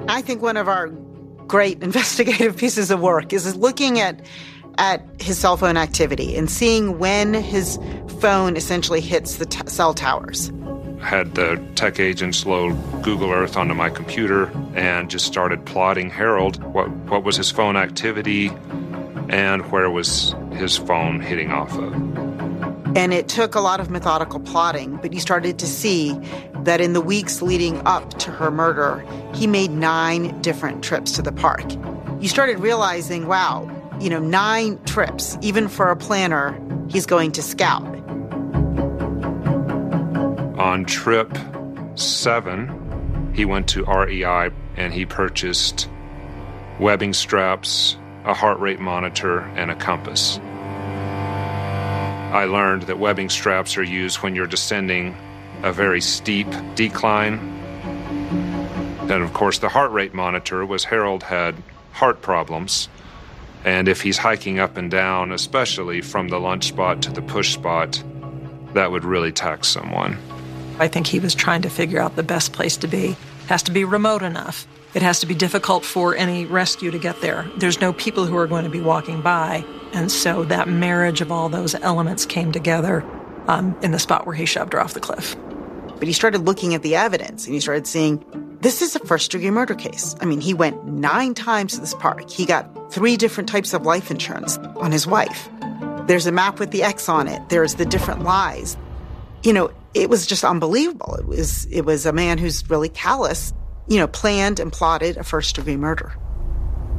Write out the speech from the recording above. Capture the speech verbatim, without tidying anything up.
I think one of our great investigative pieces of work is looking at at his cell phone activity and seeing when his phone essentially hits the t- cell towers. Had the tech agents load Google Earth onto my computer and just started plotting Harold, what, what was his phone activity and where was his phone hitting off of. And it took a lot of methodical plotting, but you started to see that in the weeks leading up to her murder, he made nine different trips to the park. You started realizing, wow, you know, nine trips, even for a planner, he's going to scout. On trip seven, he went to R E I and he purchased webbing straps, a heart rate monitor, and a compass. I learned that webbing straps are used when you're descending a very steep decline. And of course, the heart rate monitor was Harold had heart problems. And if he's hiking up and down, especially from the lunch spot to the push spot, that would really tax someone. I think he was trying to figure out the best place to be. It has to be remote enough. It has to be difficult for any rescue to get there. There's no people who are going to be walking by. And so that marriage of all those elements came together um, in the spot where he shoved her off the cliff. But he started looking at the evidence, and he started seeing, this is a first-degree murder case. I mean, he went nine times to this park. He got three different types of life insurance on his wife. There's a map with the X on it. There's the different lies. You know, it was just unbelievable. It was, it was a man who's really callous, you know, planned and plotted a first-degree murder.